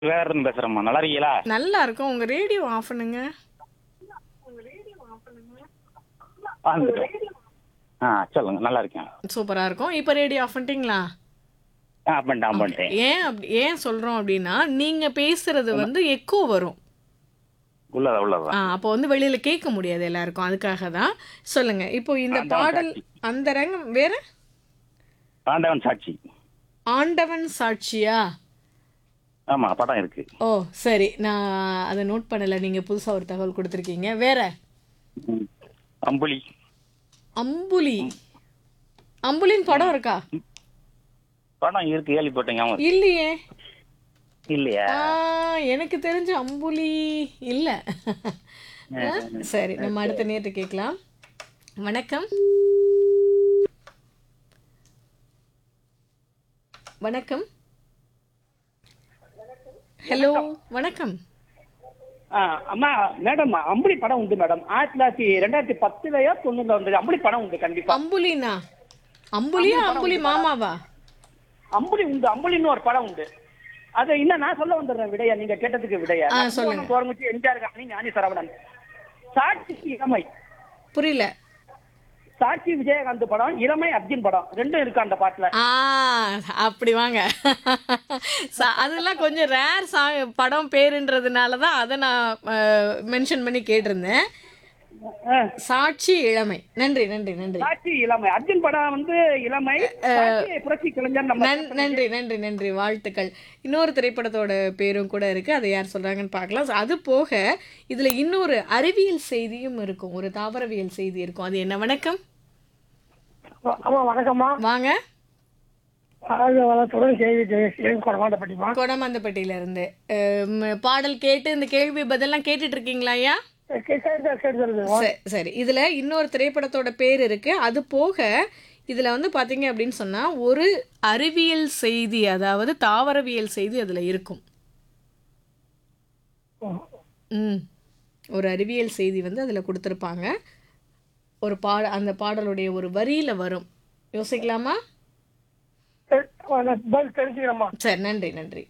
வேற இருந்து பேசுறேம்மா. நல்லா இருக்கீங்களா? நல்லா இருக்கும். உங்க ரேடியோ ஆஃப் பண்ணுங்க. வந்துட்டேன். சொல்லுங்க. நல்லா இருக்கேன். சூப்பரா இருக்கும். இப்ப ரேடியோ ஆஃப் பண்ணிட்டீங்களா? பண்ணிட்டேன் ஓகே. பண்ணிட்டேன். ஏன் சொல்றோம் அப்படின்னா, நீங்க பேசுறது உண்மை. வந்து எக்கோ வரும். உள்ளதா. அப்போ வந்து வெளியில கேட்க முடியாது எல்லாருக்கும். அதுக்காக தான். சொல்லுங்க. இப்போ இந்த ஆண்டவன் பாடல் சாட்சி. அந்த ரங்கம் வேற? ஆண்டவன் சாட்சி. ஆண்டவன் சாட்சியா? ஆமா, படம் இருக்கு. ஓ! சரி. நான் அத நோட் பண்ணல. நீங்க புதுசா ஒரு தகவல் குடுத்துருக்கீங்க. வேற? ம். அம்புலி. அம்புலி. அம்புலின்னு படம் இருக்கா? படம் இருக்கு, கேள்விப்பட்டீங்க? இல்லையே. இல்லையா? எனக்கு தெரிஞ்ச அம்புலி இல்ல. ஆ, சரி. நம்ம அடுத்த நேரத்தை கேட்கலாம். வணக்கம். வணக்கம். ஹலோ. வணக்கம். அம்மா மேடம் அம்புலி படம் உண்டு மேடம். 2010லயோ 90ல வந்தது. அம்புலி படம் உண்டு கண்டிப்பா. அம்புலினா? அம்புலியா அம்புலி மாமாவா? அம்புலி உண்டு. அம்புலின்னு ஒரு படம் உண்டு. அது இன்னும் நான் சொல்ல வந்துடுறேன் விடையா, நீங்க கேட்டதுக்கு விடையா. சொல்லுங்க. தோரங்குச்சி எம்ஜிஆர் காணி ஞானி சரவணன். சாட்சி இளமை. புரியல. சாட்சி விஜயகாந்த் படம், இளமை அர்ஜுன் படம் ரெண்டும் இருக்கு அந்த பாட்டுல. அப்படி வாங்க. அதெல்லாம் கொஞ்சம் ரேர் படம் பேருன்றதுனால தான் அதை நான் மென்ஷன் பண்ணி கேட்டிருந்தேன். சாட்சி இளமை. நன்றி நன்றி நன்றி. சாட்சி இளமை அர்ஜுன் படம் வந்து இளமை. சாட்சி புரட்சி கலைஞர் நம்ம நன்றி நன்றி நன்றி. வாழ்த்துக்கள். இன்னொரு திரைப்படத்தோட பேரும் கூட இருக்கு. அதை யார் சொல்றாங்கன்னு பார்க்கலாம். அது போக இதுல இன்னொரு அறிவியல் செய்தியும் இருக்கும். ஒரு தாவரவியல் செய்தி இருக்கும். அது என்ன? வணக்கம். வணக்கம்மா. வாங்க. கொடமாண்டப்பட்டிமா. கொடமாந்தப்பட்டியில இருந்து பாடல் கேட்டு இந்த கேள்வி பதிலாம் கேட்டுட்டு இருக்கீங்களா ஐயா? சரி. இதுல இன்னொரு திரைப்படத்தோட பேர் இருக்கு. அது போக இதுல வந்து பாத்தீங்க அப்படின்னு சொன்னா ஒரு அறிவியல் செய்தி, அதாவது தாவரவியல் செய்தி அதுல இருக்கும். ஒரு அறிவியல் செய்தி வந்து அதுல கொடுத்துருப்பாங்க. ஒரு அந்த பாடலுடைய ஒரு வரியில வரும். யோசிக்கலாமா? சரி. நன்றி நன்றி.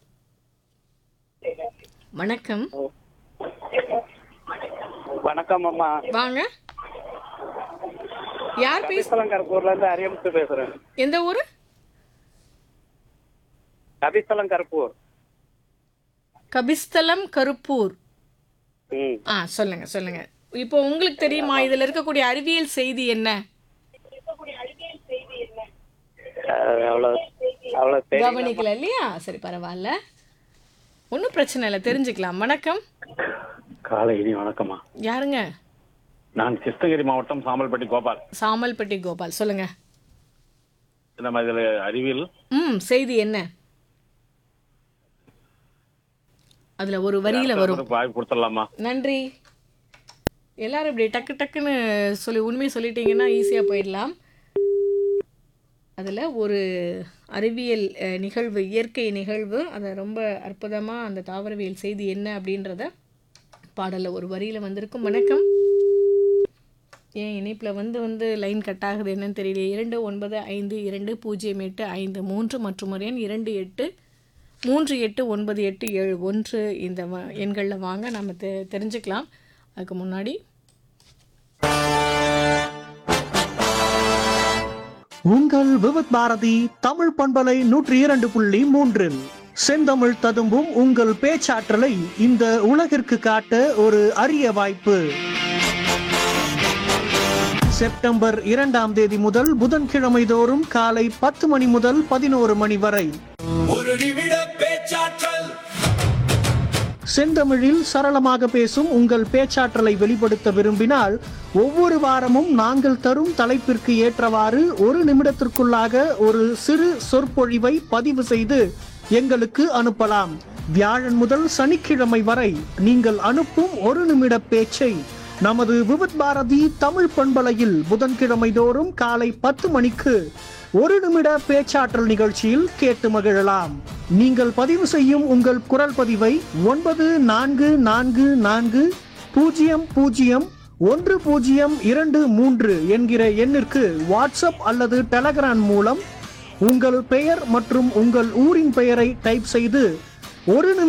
வணக்கம். வணக்கம் அம்மா. வாங்க. யார் கருப்பூர்ல இருந்து அரியமுத்து பேசுறேன். எந்த ஊரு? கபிஸ்தலம் கருப்பூர். கபிஸ்தலம் கருப்பூர். சொல்லுங்க சொல்லுங்க. இப்போ உங்களுக்கு தெரியுமா இதுல இருக்கக்கூடிய அறிவியல் செய்தி என்ன? கவனிக்கல இல்லையா? சரி, பரவாயில்ல. ஒன்றும் பிரச்சனை இல்லை, தெரிஞ்சுக்கலாம். வணக்கம். காலை இனி வணக்கம்மா. யாருங்க? நான் கிருஷ்ணகிரி மாவட்டம் சாமல்பட்டி கோபால். சாமல்பட்டி கோபால், சொல்லுங்க. நம்ம இதுல அறிவியல் செய்தி என்ன? அதுல ஒரு வரியில வரும். வாய்ப்பு கொடுத்துடலாமா? நன்றி. எல்லாரும் இப்படி டக்கு டக்குன்னு உண்மையை சொல்லிட்டீங்கன்னா ஈஸியாக போயிடலாம். அதில் ஒரு அறிவியல் நிகழ்வு, இயற்கை நிகழ்வு, அதை ரொம்ப அற்புதமாக அந்த தாவரவியல் செய்தி என்ன அப்படின்றத பாடலில் ஒரு வரியில் வந்திருக்கும். வணக்கம். ஏன் இணைப்பில் வந்து லைன் கட் ஆகுது என்னன்னு தெரியல. 29522083 மற்றும் ஒரு எண் 28389871 இந்த எண்களில் வாங்க, நம்ம தெரிஞ்சுக்கலாம். அதுக்கு முன்னாடி உங்கள் விவித் பாரதி தமிழ் பண்பலை 102.3 செந்தமிழ் ததும்பும் உங்கள் பேச்சாற்றலை இந்த உலகிற்கு காட்ட ஒரு அரிய வாய்ப்பு. செப்டம்பர் 2ஆம் தேதி முதல் புதன்கிழமை தோறும் காலை 10 மணி முதல் 11 மணி வரை ஒரு நிமிட பேச்சாற்றல். செந்தமிழில் சரளமாக பேசும் உங்கள் பேச்சாற்றலை வெளிப்படுத்த விரும்பினால் ஒவ்வொரு வாரமும் நாங்கள் தரும் தலைப்பிற்கு ஏற்றவாறு ஒரு நிமிடத்திற்குள்ளாக ஒரு சிறு சொற்பொழிவை பதிவு செய்து எங்களுக்கு அனுப்பலாம். வியாழன் முதல் சனிக்கிழமை வரை நீங்கள் அனுப்பும் ஒரு நிமிட பேச்சை நமது விவித் பாரதி தமிழ் பண்பலையில் புதன்கிழமை தோறும் காலை 10 மணிக்கு ஒரு நிமிட பேச்சாற்றல் நிகழ்ச்சியில் கேட்டு மகிழலாம். நீங்கள் பதிவு செய்யும் உங்கள் குரல் பதிவை 9444001023 என்கிற எண்ணிற்கு வாட்ஸ்அப் அல்லது டெலகிராம் மூலம் உங்கள் பெயர் மற்றும் உங்கள் ஊரின் பெயரை டைப் செய்து ஒரு